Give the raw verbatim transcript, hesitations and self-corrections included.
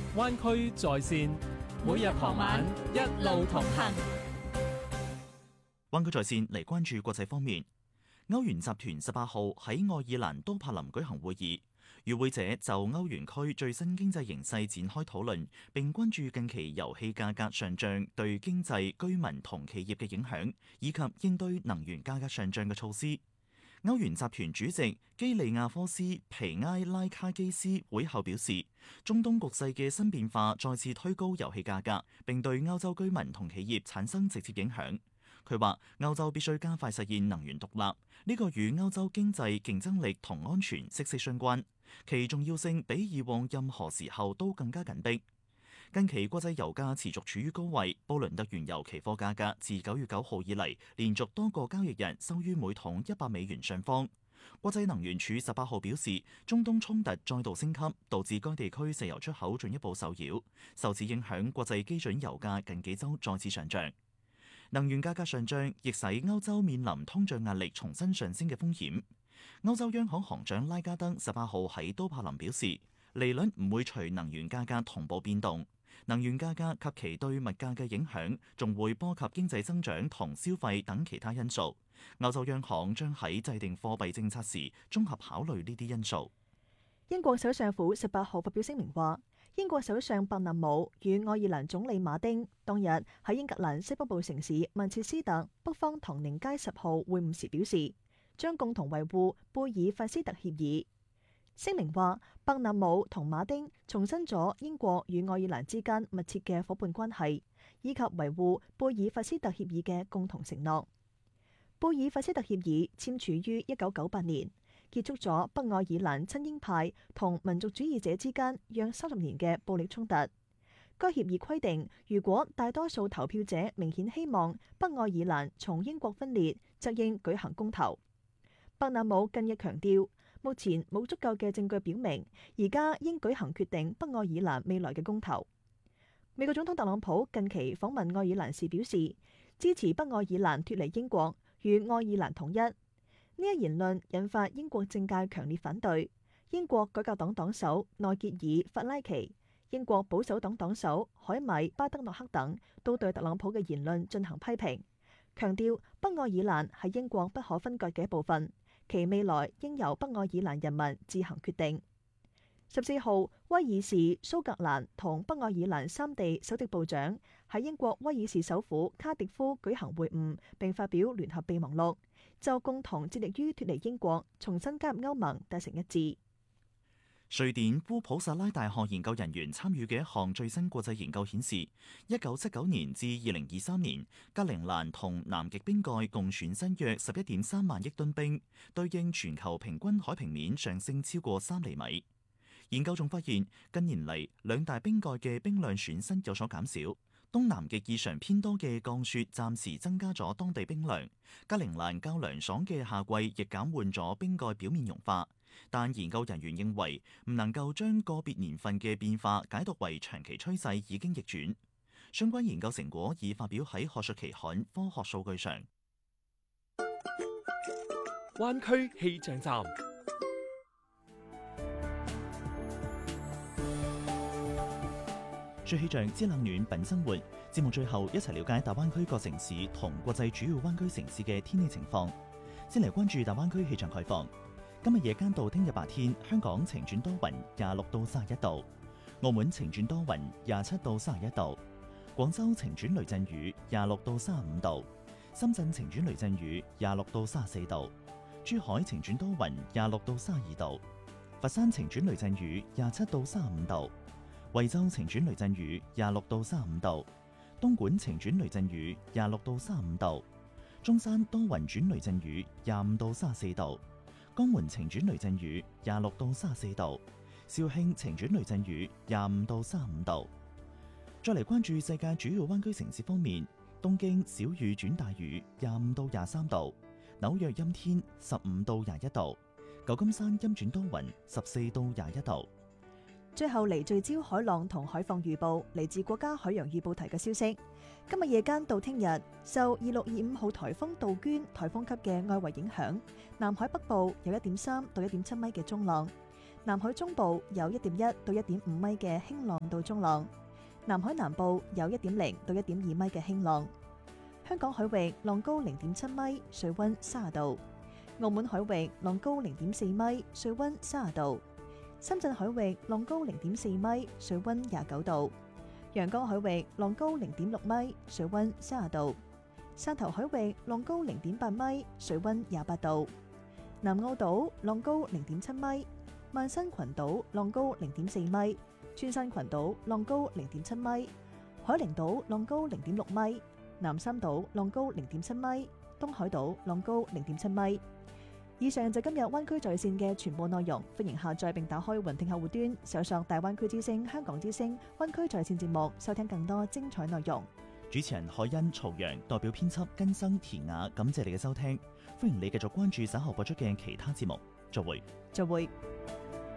灣區在線，每日傍晚一路同行。 灣區在線嚟關注國際方面，歐元集團十八號喺愛爾蘭都柏林舉行會議，與會者就歐元區最新經濟形勢展開討論，並關注近期油氣價格上漲對經濟、居民同企業嘅影響，以及應對能源價格上漲嘅措施。歐元集團主席基利亞科斯皮埃拉卡基斯會後表示，中東局勢嘅新變化再次推高油氣價格，並對歐洲居民同企業產生直接影響。佢話歐洲必須加快實現能源獨立，呢個與歐洲經濟競爭力同安全息息相關，其重要性比以往任何時候都更加緊迫。近期國際油價持續處於高位，布倫特原油期貨價格自九月九號以嚟連續多個交易日收於每桶一百美元上方。國際能源署十八號表示，中東衝突再度升級，導致該地區石油出口進一步受擾，受此影響，國際基準油價近幾週再次上漲。能源價格上漲亦使歐洲面臨通脹壓力重新上升嘅風險。歐洲央行行長拉加德十八號喺都柏林表示，利率唔會隨能源價格同步變動，能源價格及其對物價嘅影響仲會波及經濟增長同消費等其他因素。歐洲央行將喺制定貨幣政策時綜合考慮呢啲因素。 英國首相府十八號發表聲明話，英國首相伯納姆與愛爾蘭總理馬丁當日喺英格蘭西北部城市曼徹斯特北方唐寧街十號會晤時表示，將共同維護貝爾法斯特協議。聲明話，伯納姆同馬丁重申咗英國與愛爾蘭之間密切嘅伙伴關係，以及維護貝爾法斯特協議嘅共同承諾。貝爾法斯特協議簽署於一九九八年，結束咗北愛爾蘭親英派同民族主義者之間約三十年嘅暴力衝突。該協議規定，如果大多數投票者明顯希望北愛爾蘭從英國分裂，則應舉行公投。伯納姆近日強調，目前冇足夠嘅證據表明而家應舉行決定北愛爾蘭未來嘅公投。美國總統特朗普近期訪問愛爾蘭時表示，支持北愛爾蘭脫離英國與愛爾蘭統一。呢一言論引發英國政界強烈反對。英國改革黨黨首內傑爾·法拉奇、英國保守黨黨首海米·巴德諾克等都對特朗普嘅言論進行批評，強調北愛爾蘭係英國不可分割嘅一部分，其未來應由北愛爾蘭人民自行決定。十四號，威爾士、蘇格蘭同北愛爾蘭三地首席部長喺英國威爾士首府卡迪夫舉行會晤，並發表聯合備忘錄，就共同致力於脫離英國、重新加入歐盟達成一致。 瑞典烏普薩拉大學研究人員參與嘅一項最新國際研究顯示，一九七九年至二零二三年，格陵蘭同南極冰蓋共損失約十一點三萬億噸冰，對應全球平均海平面上升超過三厘米。研究仲發現，近年嚟兩大冰蓋嘅冰量損失有所減少，東南極異常偏多嘅降雪暫時增加咗當地冰量，格陵蘭較涼爽嘅夏季亦減緩咗冰蓋表面融化。但研究人員認為，唔能夠將個別年份嘅變化解讀為長期趨勢已經逆轉。相關研究成果已發表喺學術期刊《科學數據》上。 灣區氣象站。 最氣象之冷暖品生活節目最後一齊了解大灣區各城市同國際主要灣區城市嘅天氣情況。先嚟關注大灣區氣象概況。今日夜間到聽日白天，香港晴轉多雲，廿六到三十一度；澳門晴轉多雲，廿七到三十一度；廣州晴轉雷陣雨，廿六到三十五度；深圳晴轉雷陣雨，廿六到三十四度；珠海晴轉多雲，廿六到三十二度；佛山晴轉雷陣雨，廿七到三十五度。惠州晴轉雷陣雨，廿六到三十五度；東莞晴轉雷陣雨，廿六到三十五度；中山多雲轉雷陣雨，廿五到三十四度；江門晴轉雷陣雨，廿六到三十四度；肇慶晴轉雷陣雨，廿五到三十五度。再嚟關注世界主要灣區城市方面，東京小雨轉大雨，廿五到廿三度；紐約陰天，十五到廿一度；舊金山陰轉多雲，十四到廿一度。 最後嚟聚焦海浪同海況預報，嚟自國家海洋預報台嘅消息。今日夜間到聽日，受二六二五號颱風杜鵑颱風級嘅外圍影響，南海北部有一點三到一點七米嘅中浪， 南海中部有一點一到一點五米嘅輕浪到中浪，南海南部有一點零到一點二米嘅輕浪。香港海域浪高零點七米，水溫三十度；澳門海域浪高零點四米，水溫三十度；深圳海域浪高零點四米，水溫廿九度；陽江海域浪高零點六米，水溫三十度；汕頭海域浪高零點八米，水溫廿八度；南澳島浪高零點七米，萬新群島浪高零點四米，穿山群島浪高零點七米，海陵島浪高零點六米，南三島浪高零點七米，東海島浪高零點七米。以上就今日灣區在線嘅全部內容，歡迎下載並打開雲聽客戶端，搜索大灣區之聲、香港之聲、灣區在線節目，收聽更多精彩內容。 主持人海欣、曹陽代表編輯根生、田雅，感謝你嘅收聽，歡迎你繼續關注稍後播出嘅其他節目。再會。 再會。